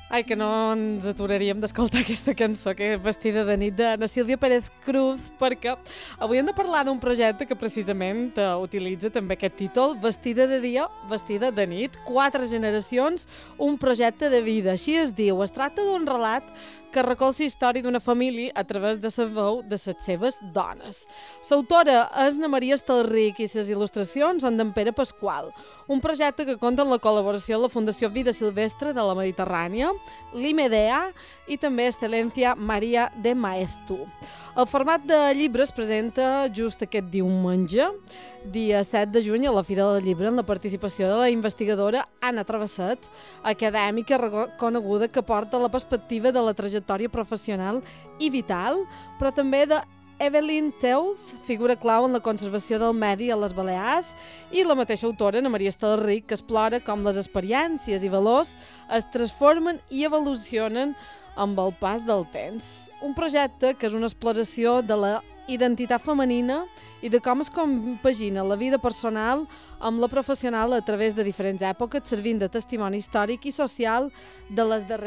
Ai, que no ens aturaríem d'escoltar aquesta cançó, que és Vestida de nit, de Sílvia Pérez Cruz, perquè avui hem de parlar d'un projecte que precisament utilitza també aquest títol, Vestida de dia, vestida de nit, 4 generacions, un projecte de vida, així es diu. Es tracta d'un relat que recolza la història d'una família a través de la veu de les seves dones. L'autora és na Maria Estalric i les il·lustracions són d'en Pere Pasqual, un projecte que compta amb la col·laboració de la Fundació Vida Silvestre de la Mediterrània, l'IMEDEA i també Excelencia Maria de Maestu. El format de llibre es presenta just aquest diumenge, dia 7 de juny, a la Fira del Llibre, amb la participació de la investigadora Anna Travesset, acadèmica reconeguda que porta la perspectiva de la trajectòria professional i vital, però també de Evelyn Teus, figura clau en la conservació del medi a les Balears, i la mateixa autora, Ana Maria Estalric, que explora com les experiències i valors es transformen i evolucionen amb el pas del temps. Un projecte que és una exploració de la identitat femenina i de com es compagina la vida personal amb la professional a través de diferents èpoques, servint de testimoni històric i social de les darreres